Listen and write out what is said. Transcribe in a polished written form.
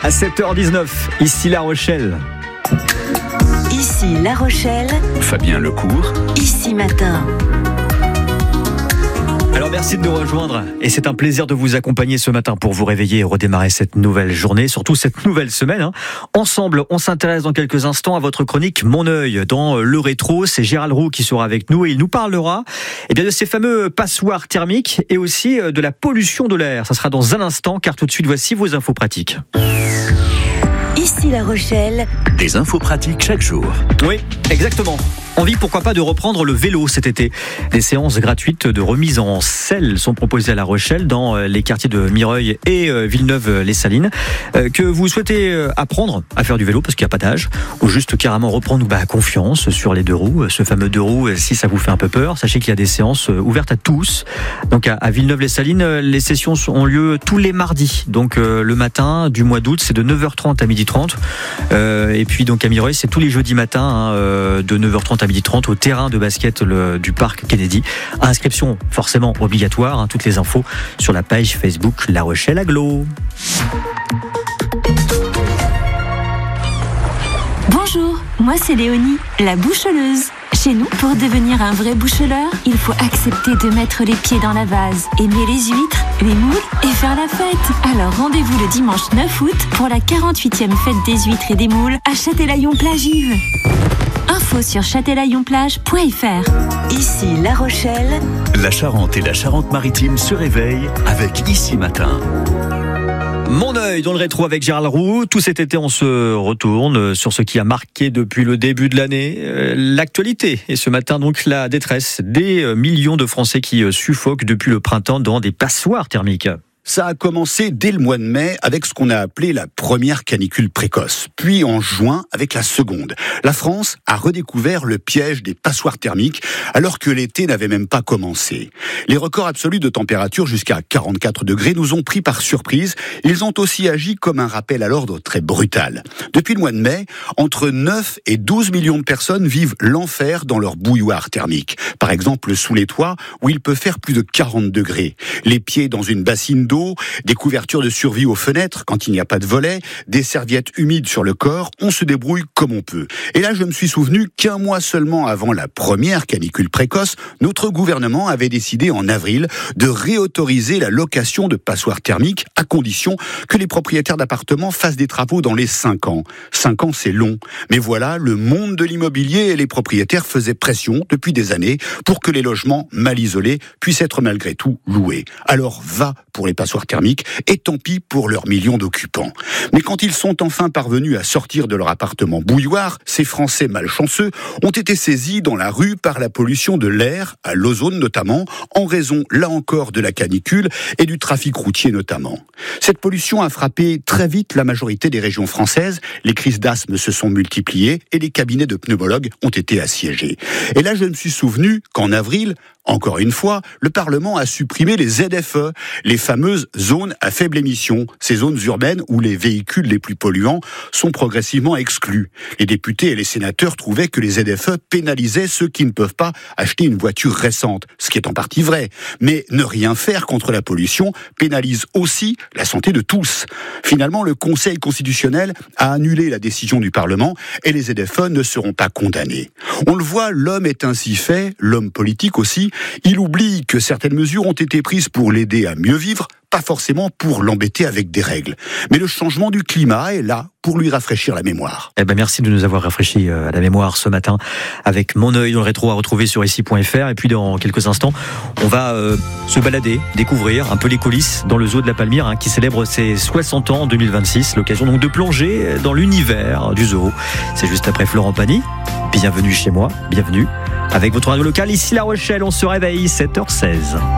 À 7h19, ici La Rochelle. Ici La Rochelle. Fabien Lecourt. Ici Matin. Alors merci de nous rejoindre et c'est un plaisir de vous accompagner ce matin pour vous réveiller et redémarrer cette nouvelle journée, surtout cette nouvelle semaine. Ensemble, on s'intéresse dans quelques instants à votre chronique Mon œil. Dans le rétro, c'est Gérald Roux qui sera avec nous et il nous parlera de ces fameux passoires thermiques et aussi de la pollution de l'air. Ça sera dans un instant car tout de suite voici vos infos pratiques. Ici La Rochelle. Des infos pratiques chaque jour. Oui, exactement. Envie, pourquoi pas, de reprendre le vélo cet été. Des séances gratuites de remise en selle sont proposées à La Rochelle, dans les quartiers de Mireuil et Villeneuve-les-Salines. Que vous souhaitez apprendre à faire du vélo, parce qu'il n'y a pas d'âge, ou juste carrément reprendre confiance sur les deux roues, ce fameux deux roues, si ça vous fait un peu peur, sachez qu'il y a des séances ouvertes à tous. Donc à Villeneuve-les-Salines, les sessions ont lieu tous les mardis. Donc le matin du mois d'août, c'est de 9h30 à 12h30. Et puis donc à Mireuil, c'est tous les jeudis matins de 9h30 à 12h30 au terrain de basket du parc Kennedy. Inscription forcément obligatoire. Toutes les infos sur la page Facebook La Rochelle Agglo. Bonjour, moi c'est Léonie, la boucheleuse. Chez nous, pour devenir un vrai boucheleur, il faut accepter de mettre les pieds dans la vase, aimer les huîtres, les moules et faire la fête. Alors rendez-vous le dimanche 9 août pour la 48e fête des huîtres et des moules à Châtelaillon-Plage-Yves. Info sur châtelaillonplage.fr. Ici La Rochelle. La Charente et la Charente-Maritime se réveillent avec Ici Matin. Mon œil dans le rétro avec Gérald Roux. Tout cet été, on se retourne sur ce qui a marqué depuis le début de l'année l'actualité. Et ce matin, donc, la détresse des millions de Français qui suffoquent depuis le printemps dans des passoires thermiques. Ça a commencé dès le mois de mai avec ce qu'on a appelé la première canicule précoce, puis en juin avec la seconde. La France a redécouvert le piège des passoires thermiques alors que l'été n'avait même pas commencé. Les records absolus de température jusqu'à 44 degrés nous ont pris par surprise. Ils ont aussi agi comme un rappel à l'ordre très brutal. Depuis le mois de mai, entre 9 et 12 millions de personnes vivent l'enfer dans leur bouilloire thermique. Par exemple, sous les toits où il peut faire plus de 40 degrés. Les pieds dans une bassine d'eau, des couvertures de survie aux fenêtres quand il n'y a pas de volets, des serviettes humides sur le corps, on se débrouille comme on peut. Et là, je me suis souvenu qu'un mois seulement avant la première canicule précoce, notre gouvernement avait décidé en avril de réautoriser la location de passoires thermiques à condition que les propriétaires d'appartements fassent des travaux dans les 5 ans. 5 ans, c'est long. Mais voilà, le monde de l'immobilier et les propriétaires faisaient pression depuis des années pour que les logements mal isolés puissent être malgré tout loués. Alors va pour les passoires thermiques, et tant pis pour leurs millions d'occupants. Mais quand ils sont enfin parvenus à sortir de leur appartement bouilloire, ces Français malchanceux ont été saisis dans la rue par la pollution de l'air, à l'ozone notamment, en raison, là encore, de la canicule et du trafic routier notamment. Cette pollution a frappé très vite la majorité des régions françaises, les crises d'asthme se sont multipliées et les cabinets de pneumologues ont été assiégés. Et là, je me suis souvenu qu'en avril, encore une fois, le Parlement a supprimé les ZFE, les fameuses zones à faible émission, ces zones urbaines où les véhicules les plus polluants sont progressivement exclus. Les députés et les sénateurs trouvaient que les ZFE pénalisaient ceux qui ne peuvent pas acheter une voiture récente, ce qui est en partie vrai. Mais ne rien faire contre la pollution pénalise aussi la santé de tous. Finalement, le Conseil constitutionnel a annulé la décision du Parlement et les ZFE ne seront pas condamnés. On le voit, l'homme est ainsi fait, l'homme politique aussi. Il oublie que certaines mesures ont été prises pour l'aider à mieux vivre, pas forcément pour l'embêter avec des règles. Mais le changement du climat est là pour lui rafraîchir la mémoire. Merci de nous avoir rafraîchi à la mémoire ce matin avec Mon œil dans le rétro à retrouver sur ici.fr. Et puis dans quelques instants, on va se balader, découvrir un peu les coulisses dans le zoo de la Palmyre qui célèbre ses 60 ans en 2026. L'occasion donc de plonger dans l'univers du zoo. C'est juste après Florent Pagny. Bienvenue chez moi, bienvenue. Avec votre radio locale, ici La Rochelle, on se réveille 7h16.